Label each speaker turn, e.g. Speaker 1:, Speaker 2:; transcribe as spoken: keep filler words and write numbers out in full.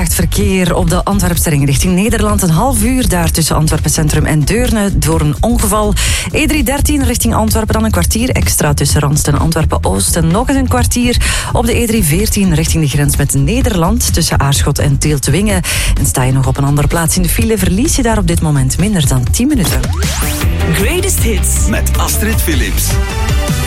Speaker 1: vertraagd verkeer op de Antwerpsterring richting Nederland. Een half uur daar tussen Antwerpen Centrum en Deurne door een ongeval. E drie dertien richting Antwerpen, dan een kwartier extra tussen Randst en Antwerpen-Oost. En nog eens een kwartier op de E drie veertien richting de grens met Nederland tussen Aarschot en Teeltwingen. En sta je nog op een andere plaats in de file, verlies je daar op dit moment minder dan tien minuten.
Speaker 2: Greatest Hits
Speaker 3: met Astrid Philips.